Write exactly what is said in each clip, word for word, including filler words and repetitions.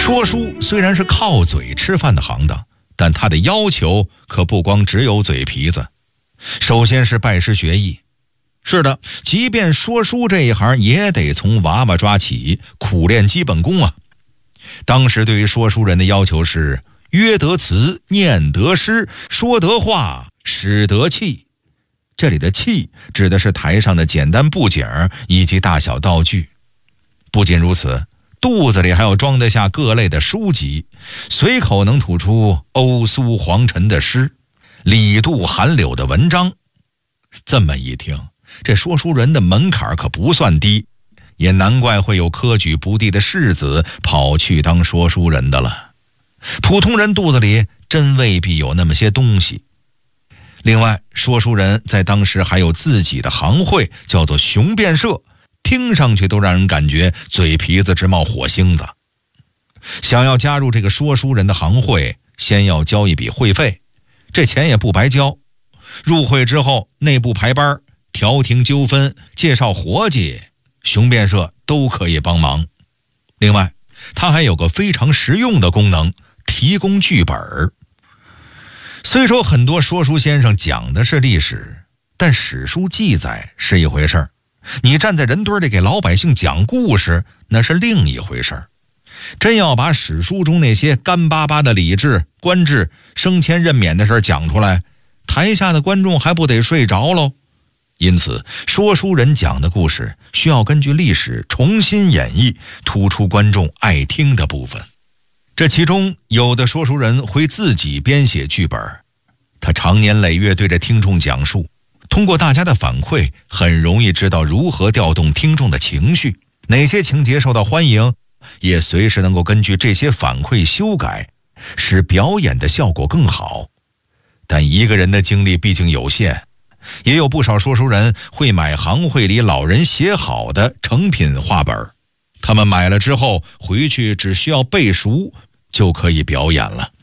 说书虽然是靠嘴吃饭的行当，但他的要求可不光只有嘴皮子。首先是拜师学艺。是的，即便说书这一行也得从娃娃抓起，苦练基本功啊。当时对于说书人的要求是约得词，念得诗，说得话，使得器。这里的器指的是台上的简单布景以及大小道具。不仅如此，肚子里还要装得下各类的书籍，随口能吐出欧苏黄尘的诗，李杜韩柳的文章。这么一听，这说书人的门槛可不算低，也难怪会有科举不第的士子跑去当说书人的了。普通人肚子里真未必有那么些东西。另外，说书人在当时还有自己的行会，叫做雄辩社，听上去都让人感觉嘴皮子直冒火星子。想要加入这个说书人的行会，先要交一笔会费，这钱也不白交。入会之后，内部排班、调停纠纷、介绍活计，雄辩社都可以帮忙。另外，它还有个非常实用的功能，提供剧本。虽说很多说书先生讲的是历史，但史书记载是一回事儿，你站在人堆里给老百姓讲故事，那是另一回事儿。真要把史书中那些干巴巴的礼制、官制、升迁任免的事讲出来，台下的观众还不得睡着喽？因此，说书人讲的故事需要根据历史重新演绎，突出观众爱听的部分。这其中有的说书人会自己编写剧本，他长年累月对着听众讲述，通过大家的反馈，很容易知道如何调动听众的情绪，哪些情节受到欢迎，也随时能够根据这些反馈修改，使表演的效果更好。但一个人的精力毕竟有限，也有不少说书人会买行会里老人写好的成品话本，他们买了之后回去只需要背熟就可以表演了。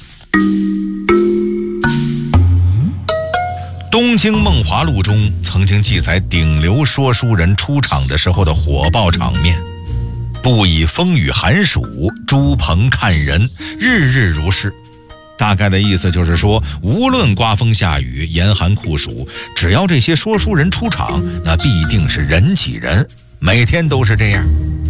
东京梦华录中曾经记载顶流说书人出场的时候的火爆场面：不以风雨寒暑，朱棚看人，日日如是。大概的意思就是说，无论刮风下雨、严寒酷暑，只要这些说书人出场，那必定是人挤人，每天都是这样。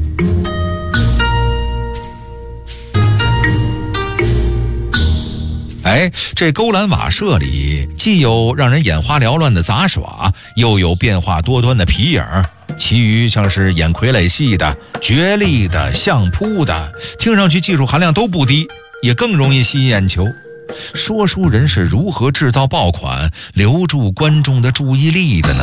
哎，这勾栏瓦舍里既有让人眼花缭乱的杂耍，又有变化多端的皮影，其余像是演傀儡戏的、角力的、相扑的，听上去技术含量都不低，也更容易吸引眼球。说书人是如何制造爆款，留住观众的注意力的呢？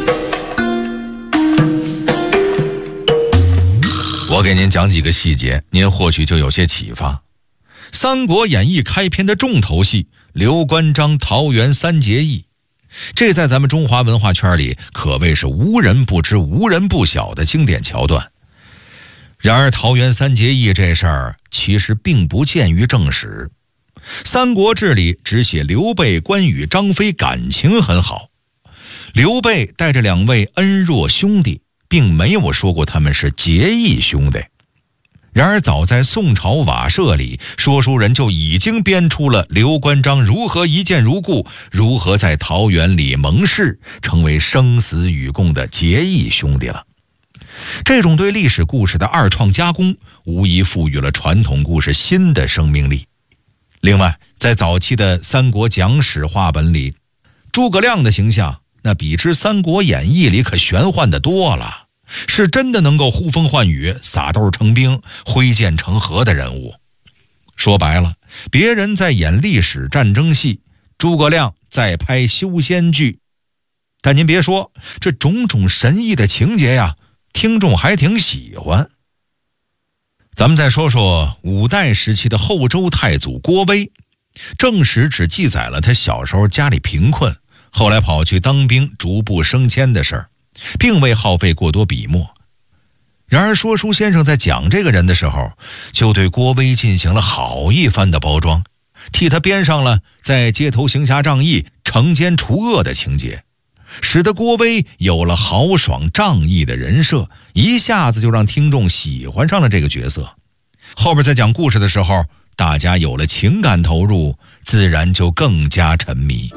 我给您讲几个细节，您或许就有些启发。《三国演义》开篇的重头戏，刘关张桃园三结义，这在咱们中华文化圈里可谓是无人不知、无人不晓的经典桥段。然而桃园三结义这事儿其实并不见于正史，《三国志》里只写刘备、关羽、张飞感情很好，刘备带着两位恩若兄弟，并没有说过他们是结义兄弟。然而早在宋朝瓦舍里，说书人就已经编出了刘关张如何一见如故，如何在桃园里盟誓，成为生死与共的结义兄弟了。这种对历史故事的二创加工，无疑赋予了传统故事新的生命力。另外，在早期的三国讲史话本里，诸葛亮的形象那比之《三国演义》里可玄幻的多了，是真的能够呼风唤雨、撒豆成兵、挥剑成河的人物。说白了，别人在演历史战争戏，诸葛亮在拍修仙剧。但您别说，这种种神异的情节呀，听众还挺喜欢。咱们再说说五代时期的后周太祖郭威，正史只记载了他小时候家里贫困，后来跑去当兵逐步升迁的事儿，并未耗费过多笔墨。然而说书先生在讲这个人的时候，就对郭威进行了好一番的包装，替他编上了在街头行侠仗义、惩奸除恶的情节，使得郭威有了豪爽仗义的人设，一下子就让听众喜欢上了这个角色。 后边在讲故事的时候，大家有了情感投入，自然就更加沉迷。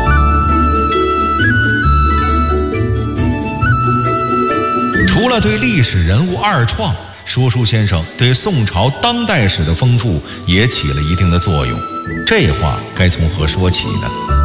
除了对历史人物二创，说书先生对宋朝当代史的丰富也起了一定的作用。这话该从何说起呢？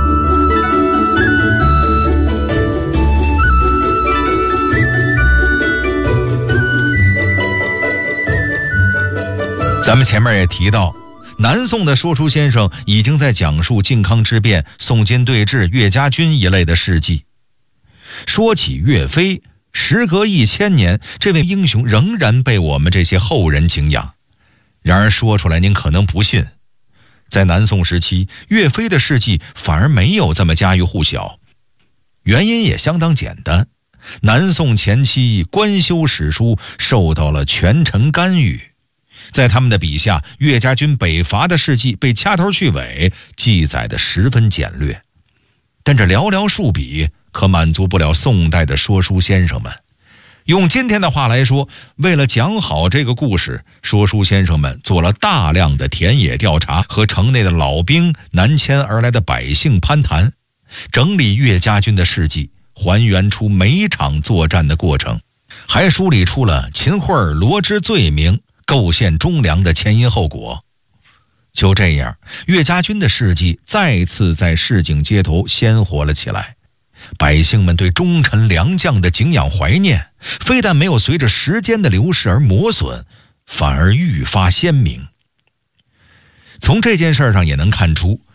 咱们前面也提到，南宋的说书先生已经在讲述靖康之变、宋金对峙、岳家军一类的事迹。说起岳飞，时隔一千年，这位英雄仍然被我们这些后人敬仰。然而说出来您可能不信，在南宋时期，岳飞的事迹反而没有这么家喻户晓。原因也相当简单，南宋前期官修史书受到了权臣干预，在他们的笔下，岳家军北伐的事迹被掐头去尾记载得十分简略。但这寥寥数笔可满足不了宋代的说书先生们。用今天的话来说，为了讲好这个故事，说书先生们做了大量的田野调查，和城内的老兵、南迁而来的百姓攀谈，整理岳家军的事迹，还原出每场作战的过程，还梳理出了秦桧罗织罪名、构陷忠良的前因后果。就这样，岳家军的事迹再次在市井街头鲜活了起来。百姓们对忠臣良将的敬仰怀念，非但没有随着时间的流逝而磨损，反而愈发鲜明。从这件事上也能看出，